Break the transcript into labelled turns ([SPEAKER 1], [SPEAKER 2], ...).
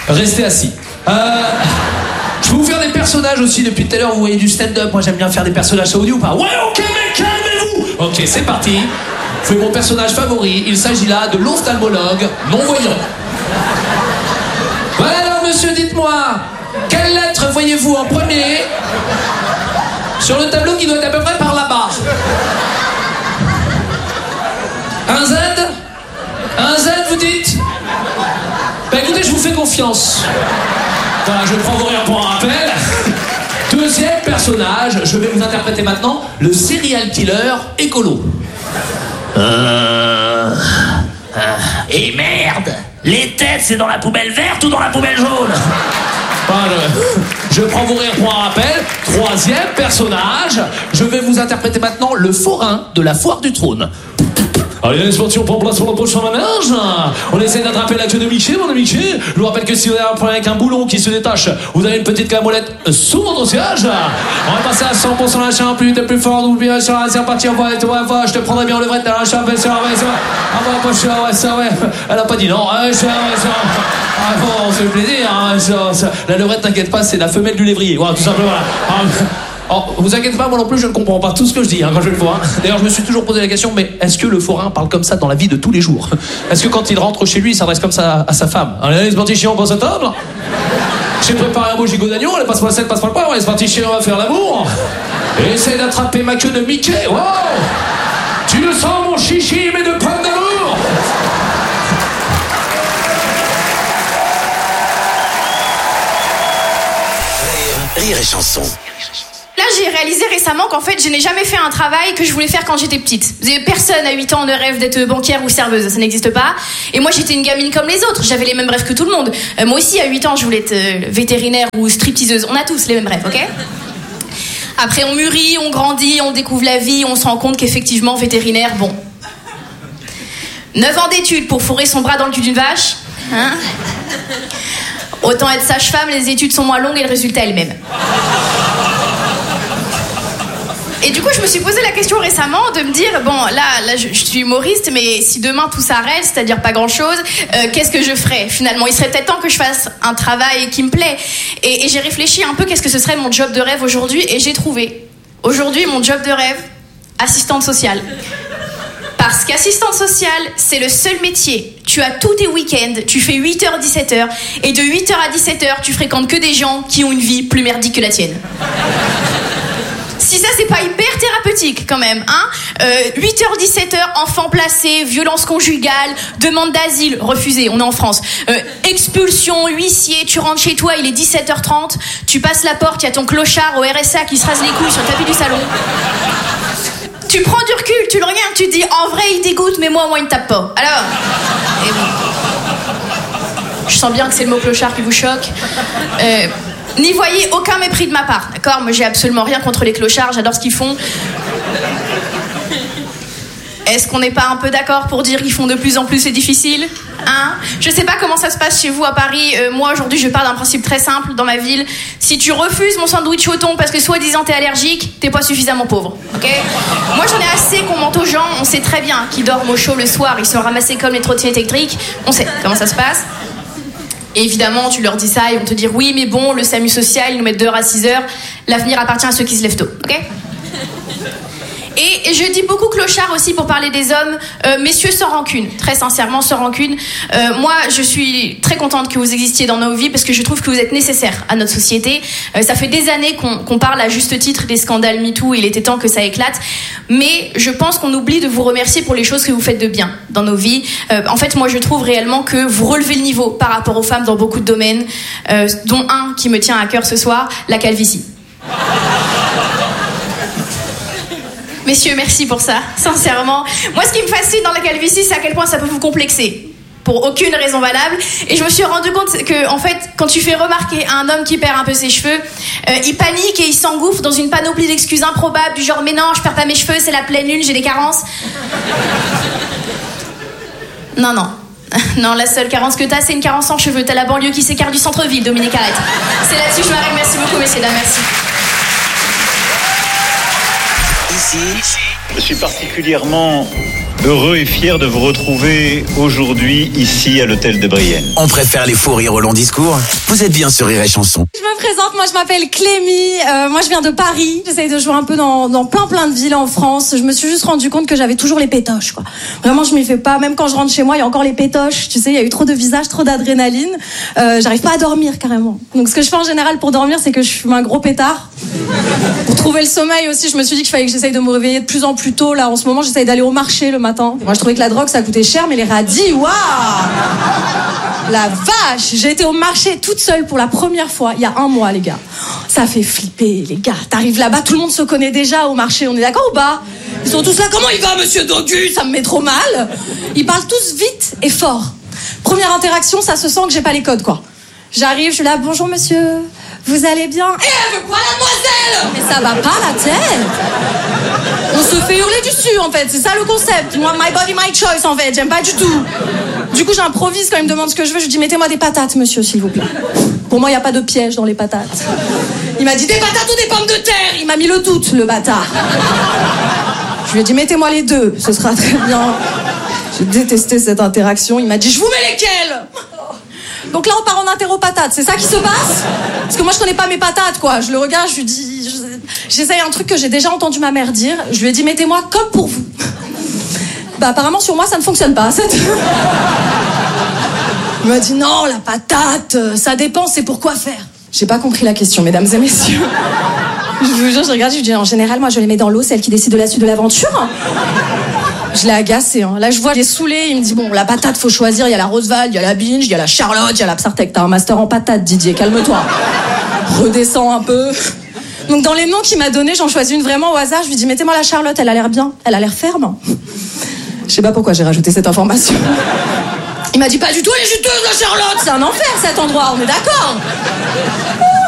[SPEAKER 1] Restez assis. Je vais vous faire des personnages aussi depuis tout à l'heure. Vous voyez du stand-up. Moi, j'aime bien faire des personnages audio ou pas. Ouais, ok, mais calmez-vous. Ok, c'est parti. Je fais mon personnage favori. Il s'agit là de l'ophtalmologue non-voyant. Voilà, alors, monsieur, dites-moi, quelle lettre voyez-vous en premier sur le tableau qui doit être à peu près par là-bas? Un Z? Un Z, vous dites? Ben écoutez, je vous fais confiance. Voilà, je prends vos rires pour un rappel. Deuxième personnage, je vais vous interpréter maintenant le serial killer écolo.
[SPEAKER 2] Et merde, les têtes, c'est dans la poubelle verte ou dans la poubelle jaune?
[SPEAKER 1] Voilà, je prends vos rires pour un rappel. Troisième personnage, je vais vous interpréter maintenant le forain de la foire du trône. Allez, les sportifs, on prend place pour le prochain manège. On essaie d'attraper la queue de Mickey, mon ami Mickey. Je vous rappelle que si vous avez un problème avec un boulon qui se détache, vous avez une petite camolette sous votre siège. On va passer à 100% l'achat, plus vite, plus fort, n'oublie pas, c'est reparti, je te prendrai bien le vrai de l'achat, ouais, elle a pas dit non, on se fait plaisir, la levrette, t'inquiète pas, c'est la femelle du lévrier, voilà, tout simplement, voilà. Alors, vous inquiétez pas, moi non plus, je ne comprends pas tout ce que je dis quand je le vois. D'ailleurs, je me suis toujours posé la question, mais est-ce que le forain parle comme ça dans la vie de tous les jours? Est-ce que quand il rentre chez lui, il s'adresse comme ça à sa femme? Allez, c'est parti, chien, on passe à table. J'ai préparé un beau gigot d'agneau, allez, passe-moi le sel, passe-moi le poivre, allez, c'est parti, chien, on va faire l'amour. Et essaye d'attraper ma queue de Mickey, wow. Tu le sens, mon chichi, mais de pommes d'amour.
[SPEAKER 3] Rire et chanson.
[SPEAKER 4] Là, j'ai réalisé récemment qu'en fait, je n'ai jamais fait un travail que je voulais faire quand j'étais petite. Personne à 8 ans ne rêve d'être banquière ou serveuse, ça n'existe pas. Et moi, j'étais une gamine comme les autres, j'avais les mêmes rêves que tout le monde. Moi aussi, à 8 ans, je voulais être vétérinaire ou stripteaseuse. On a tous les mêmes rêves, ok? Après, on mûrit, on grandit, on découvre la vie, on se rend compte qu'effectivement, vétérinaire, bon. 9 ans d'études pour fourrer son bras dans le cul d'une vache, hein? Autant être sage-femme, les études sont moins longues et le résultat est le même. Et du coup, je me suis posé la question récemment de me dire, bon, là je suis humoriste, mais si demain tout s'arrête, c'est-à-dire pas grand-chose, qu'est-ce que je ferais finalement? Il serait peut-être temps que je fasse un travail qui me plaît. Et j'ai réfléchi un peu, qu'est-ce que ce serait mon job de rêve aujourd'hui? Et j'ai trouvé. Aujourd'hui, mon job de rêve, assistante sociale. Parce qu'assistante sociale, c'est le seul métier. Tu as tous tes week-ends, tu fais 8h-17h, et de 8h à 17h, tu fréquentes que des gens qui ont une vie plus merdique que la tienne. Si ça, c'est pas hyper thérapeutique quand même, hein? 8h-17h, enfant placé, violence conjugale, demande d'asile, refusée, on est en France. Expulsion, huissier, tu rentres chez toi, il est 17h30, tu passes la porte, il y a ton clochard au RSA qui se rase les couilles sur le tapis du salon. Tu prends du recul, tu le regardes, tu te dis, en vrai, il dégoûte, mais moi, au moins, il ne tape pas. Alors, et bon. Je sens bien que c'est le mot clochard qui vous choque. N'y voyez aucun mépris de ma part, d'accord? Moi, j'ai absolument rien contre les clochards, j'adore ce qu'ils font. Est-ce qu'on n'est pas un peu d'accord pour dire qu'ils font de plus en plus c'est difficile, hein? Je sais pas comment ça se passe chez vous à Paris. Moi, aujourd'hui, je pars d'un principe très simple dans ma ville. Si tu refuses mon sandwich au thon parce que soi-disant t'es allergique, t'es pas suffisamment pauvre, ok? Moi, j'en ai assez qu'on mente aux gens. On sait très bien qu'ils dorment au chaud le soir, ils sont ramassés comme les trottinettes électriques. On sait comment ça se passe. Et évidemment, tu leur dis ça, ils vont te dire oui, mais bon, le SAMU social, ils nous mettent 2h à 6h. L'avenir appartient à ceux qui se lèvent tôt, ok? Et je dis beaucoup clochard aussi pour parler des hommes. Messieurs, sans rancune, très sincèrement, sans rancune. Moi, je suis très contente que vous existiez dans nos vies parce que je trouve que vous êtes nécessaires à notre société. Ça fait des années qu'on parle à juste titre des scandales MeToo. Il était temps que ça éclate. Mais je pense qu'on oublie de vous remercier pour les choses que vous faites de bien dans nos vies. En fait, moi, je trouve réellement que vous relevez le niveau par rapport aux femmes dans beaucoup de domaines, dont un qui me tient à cœur ce soir, la calvitie. Messieurs, merci pour ça, sincèrement. Moi, ce qui me fascine dans la calvitie, c'est à quel point ça peut vous complexer, pour aucune raison valable. Et je me suis rendu compte que, en fait, quand tu fais remarquer à un homme qui perd un peu ses cheveux, il panique et il s'engouffre dans une panoplie d'excuses improbables, du genre « Mais non, je perds pas mes cheveux, c'est la pleine lune, j'ai des carences. » Non, non. Non, la seule carence que t'as, c'est une carence en cheveux. T'as la banlieue qui s'écarte du centre-ville, Dominique, arrête. C'est là-dessus que je m'arrête. Merci beaucoup, messieurs, dames, merci.
[SPEAKER 3] Ici,
[SPEAKER 5] Je suis particulièrement heureux et fier de vous retrouver aujourd'hui ici à l'hôtel de Brienne.
[SPEAKER 3] On préfère les faux rires au long discours. Vous êtes bien sur Rire et Chanson.
[SPEAKER 6] Je me présente, moi je m'appelle Clémy, moi je viens de Paris. J'essaye de jouer un peu dans plein de villes en France. Je me suis juste rendu compte que j'avais toujours les pétoches, quoi. Vraiment, je m'y fais pas. Même quand je rentre chez moi, il y a encore les pétoches. Tu sais, il y a eu trop de visages, trop d'adrénaline. J'arrive pas à dormir carrément. Donc ce que je fais en général pour dormir, c'est que je fume un gros pétard. Pour trouver le sommeil aussi, je me suis dit qu'il fallait que j'essaye de me réveiller de plus en plus tôt. Là, en ce moment, j'essaye d'aller au marché le matin. Moi, je trouvais que la drogue, ça coûtait cher, mais les radis, waouh! La vache! J'ai été au marché toute seule pour la première fois, il y a 1 mois, les gars. Ça fait flipper, les gars. T'arrives là-bas, tout le monde se connaît déjà au marché, on est d'accord ou pas? Ils sont tous là, comment il va, monsieur Dogu? Ça me met trop mal. Ils parlent tous vite et fort. Première interaction, ça se sent que j'ai pas les codes, quoi. J'arrive, je suis là, bonjour monsieur, vous allez bien? Eh, elle veut quoi, mademoiselle? Mais ça va pas la tête. On se fait hurler dessus, en fait, c'est ça le concept. Moi, my body, my choice, en fait, j'aime pas du tout. Du coup, j'improvise quand il me demande ce que je veux, je dis, mettez-moi des patates, monsieur, s'il vous plaît. Pour moi, il n'y a pas de piège dans les patates. Il m'a dit, des patates ou des pommes de terre? Il m'a mis le doute, le bâtard. Je lui ai dit, mettez-moi les deux, ce sera très bien. J'ai détesté cette interaction, il m'a dit, je vous mets lesquelles? Donc là, on part en interro patates, c'est ça qui se passe? Parce que moi, je connais pas mes patates, quoi. Je le regarde, je lui dis... J'essaye un truc que j'ai déjà entendu ma mère dire. Je lui ai dit, mettez-moi comme pour vous. Bah, apparemment, sur moi, ça ne fonctionne pas. Il m'a dit, non, la patate, ça dépend, c'est pour quoi faire. J'ai pas compris la question, mesdames et messieurs. Je vous jure, je regarde, je lui dis, en général, moi, je les mets dans l'eau, c'est elle qui décide de la suite de l'aventure. Je l'ai agacé, hein. Là, je vois, il est saoulé, il me dit, bon, la patate, faut choisir, il y a la Roosevelt, il y a la Binge, il y a la Charlotte, il y a la Psartec. T'as un master en patate, Didier, calme-toi. Redescends un peu. Donc, dans les noms qu'il m'a donnés, j'en choisis une vraiment au hasard. Je lui dis, mettez-moi la Charlotte, elle a l'air bien, elle a l'air ferme. Je sais pas pourquoi j'ai rajouté cette information. Il m'a dit, pas du tout, elle est juteuse, la Charlotte. C'est un enfer, cet endroit, on est d'accord.